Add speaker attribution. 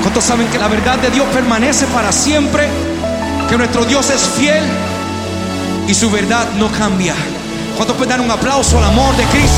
Speaker 1: ¿Cuántos saben que la verdad de Dios permanece para siempre? Que nuestro Dios es fiel y su verdad no cambia. ¿Cuántos pueden dar un aplauso al amor de Cristo?